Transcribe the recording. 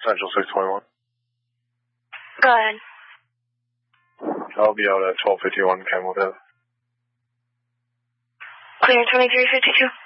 Central 621. Go ahead. I'll be out at 1251 Kenwood Ave. Clear 2352.